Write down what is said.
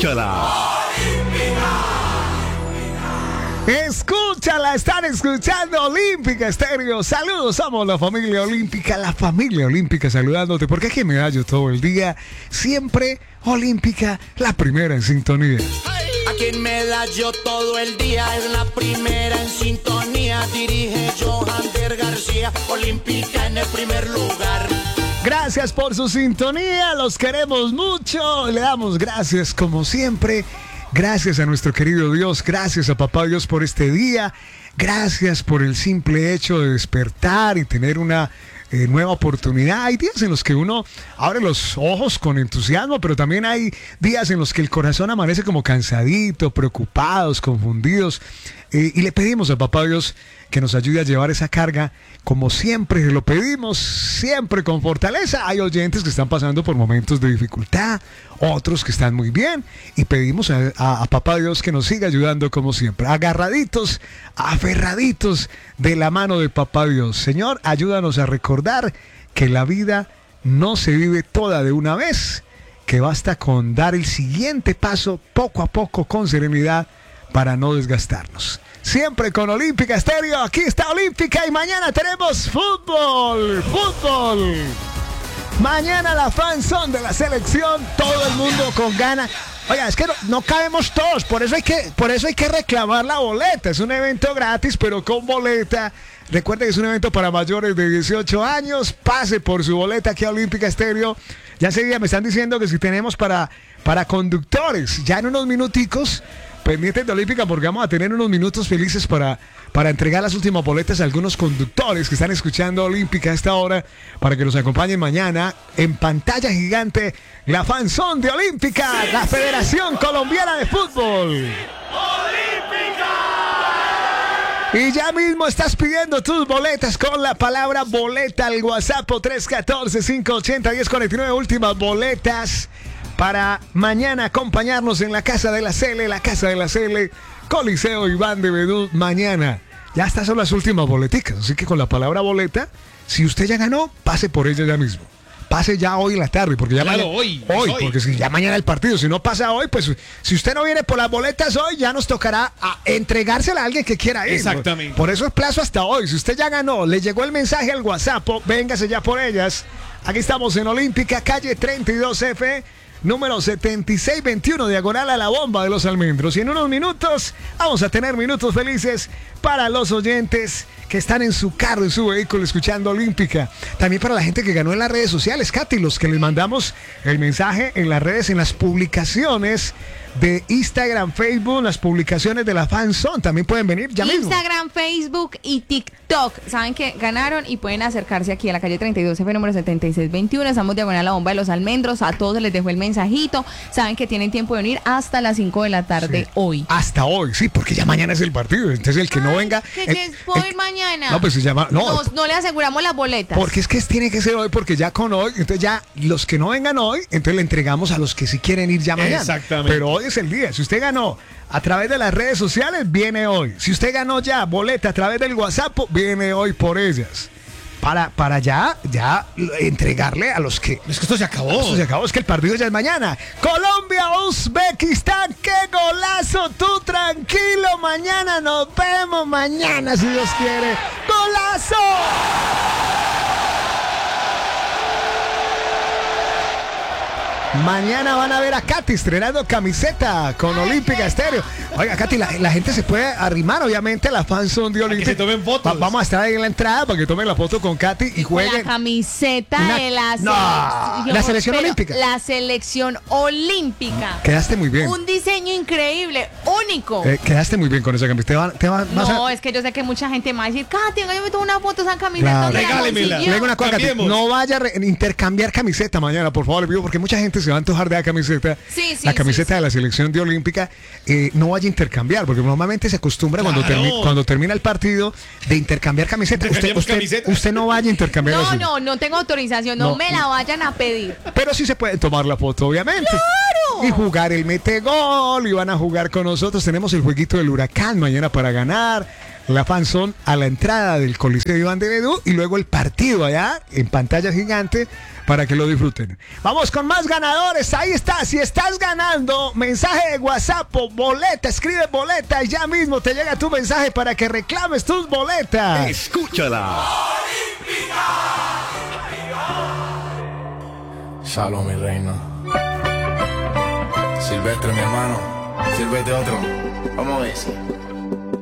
Escúchala. Escúchala, están escuchando Olímpica Estéreo. Saludos, somos la familia olímpica saludándote, porque aquí me hallo todo el día. Siempre Olímpica, la primera en sintonía. Aquí en Medallo todo el día es la primera en sintonía. Dirige Johander García, Olímpica en el primer lugar. Gracias por su sintonía, los queremos mucho. Le damos gracias como siempre. Gracias a nuestro querido Dios, gracias a Papá Dios por este día, gracias por el simple hecho de despertar y tener una nueva oportunidad. Hay días en los que uno abre los ojos con entusiasmo, pero también hay días en los que el corazón amanece como cansadito, preocupados, confundidos. Y le pedimos a Papá Dios que nos ayude a llevar esa carga, como siempre lo pedimos, siempre con fortaleza. Hay oyentes que están pasando por momentos de dificultad, otros que están muy bien, y pedimos a Papá Dios que nos siga ayudando como siempre, agarraditos, aferraditos de la mano de Papá Dios. Señor, ayúdanos a recordar que la vida no se vive toda de una vez, que basta con dar el siguiente paso poco a poco con serenidad para no desgastarnos. Siempre con Olímpica Estéreo, aquí está Olímpica y mañana tenemos fútbol. Mañana la fanzone de la selección, todo el mundo con ganas. Oiga, es que no cabemos todos, por eso hay que reclamar la boleta. Es un evento gratis, pero con boleta. Recuerde que es un evento para mayores de 18 años. Pase por su boleta aquí a Olímpica Estéreo. Ya enseguida me están diciendo que si tenemos para conductores, ya en unos minuticos. Pendientes de Olímpica, porque vamos a tener unos minutos felices para entregar las últimas boletas a algunos conductores que están escuchando Olímpica a esta hora, para que nos acompañen mañana en pantalla gigante, la fanzone de Olímpica, la Federación Colombiana de Fútbol. Y ya mismo estás pidiendo tus boletas con la palabra boleta al WhatsApp 314-580-1049, últimas boletas para mañana acompañarnos en la Casa de la Cele, Coliseo Iván de Bedú. Mañana ya estas son las últimas boleticas, así que con la palabra boleta, si usted ya ganó, pase por ella ya mismo. Pase ya hoy en la tarde, porque ya claro, mañana, hoy, porque si ya mañana el partido, si no pasa hoy, pues si usted no viene por las boletas hoy, ya nos tocará entregársela a alguien que quiera ir. Exactamente. Por eso es plazo hasta hoy. Si usted ya ganó, le llegó el mensaje al WhatsApp, véngase ya por ellas. Aquí estamos en Olímpica, calle 32F, número 7621, diagonal a la Bomba de los Almendros. Y en unos minutos vamos a tener minutos felices para los oyentes que están en su carro, en su vehículo, escuchando Olímpica. También para la gente que ganó en las redes sociales, Katy, los que les mandamos el mensaje en las redes, en las publicaciones de Instagram, Facebook, las publicaciones de la fanzone, también pueden venir ya mismo. Instagram, Facebook y TikTok. Saben que ganaron y pueden acercarse aquí a la calle 32F, número 7621. Estamos diagonal a la Bomba de los Almendros. A todos les dejo el mensajito. Saben que tienen tiempo de venir hasta las 5 de la tarde hoy. Hasta hoy, sí, porque ya mañana es el partido. Entonces el que no venga... ¿Puedo ir mañana? No, pues se llama... No le aseguramos las boletas. Porque es que tiene que ser hoy, porque ya con hoy, entonces ya los que no vengan hoy, entonces le entregamos a los que sí quieren ir ya mañana. Exactamente. Pero hoy es el día. Si usted ganó a través de las redes sociales, viene hoy. Si usted ganó ya boleta a través del WhatsApp, viene hoy por ellas. Para ya entregarle a los que... Es que esto se acabó. Esto se acabó, es que el partido ya es mañana. Colombia, Uzbekistán, qué golazo. Tú tranquilo, mañana nos vemos. Mañana, si Dios quiere. ¡Golazo! Mañana van a ver a Katy estrenando camiseta con Olímpica Estéreo. Oiga, Katy, la gente se puede arrimar, obviamente, a la fanzone de Olímpica. Que se tomen fotos. Vamos a estar ahí en la entrada para que tomen la foto con Katy y jueguen. La camiseta de la la selección olímpica. La selección olímpica. Quedaste muy bien. Un diseño increíble, único. Quedaste muy bien con esa camiseta. Es que yo sé que mucha gente me va a decir, Katy, yo me tomo una foto de esa camiseta. Claro. Regálemela. Le digo una cosa, Katy, no vaya a intercambiar camiseta mañana, por favor, le pido, porque mucha gente se va a antojar de la camiseta. La camiseta de la selección de Olímpica. No vaya a intercambiar, porque normalmente se acostumbra cuando termina el partido de intercambiar camiseta. Usted no vaya a intercambiar. No tengo autorización, no me la vayan a pedir. Pero sí se puede tomar la foto, obviamente. ¡Claro! Y jugar el metegol, y van a jugar con nosotros. Tenemos el jueguito del huracán mañana para ganar. La fanzone a la entrada del Coliseo Iván de Bedú y luego el partido allá en pantalla gigante para que lo disfruten. Vamos con más ganadores. Ahí está. Si estás ganando, mensaje de WhatsApp o boleta, escribe boleta y ya mismo te llega tu mensaje para que reclames tus boletas. Escúchala. Shalom, mi reina. Silvestre, mi hermano. Sírvete otro. Vamos a ver.